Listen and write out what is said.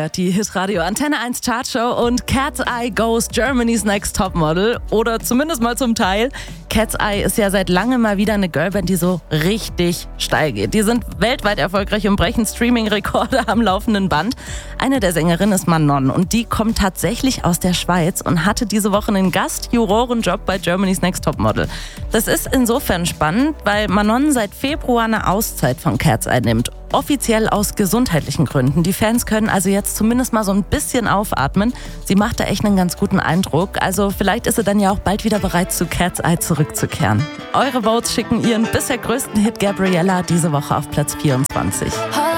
hört die Hitradio Antenne 1 Chartshow und Cat's Eye goes Germany's Next Topmodel. Oder zumindest mal zum Teil. Cat's Eye ist ja seit langem mal wieder eine Girlband, die so richtig steil geht. Die sind weltweit erfolgreich und brechen Streaming-Rekorde am laufenden Band. Eine der Sängerinnen ist Manon und die kommt tatsächlich aus der Schweiz und hatte diese Woche einen Gastjurorenjob bei Germany's Next Topmodel. Das ist insofern spannend, weil Manon seit Februar eine Auszeit von Cat's Eye nimmt. Offiziell aus gesundheitlichen Gründen. Die Fans können also jetzt zumindest mal so ein bisschen aufatmen. Sie macht da echt einen ganz guten Eindruck. Also vielleicht ist sie dann ja auch bald wieder bereit, zu Cat's Eye zurückzukehren. Eure Votes schicken ihren bisher größten Hit Gabriella diese Woche auf Platz 24.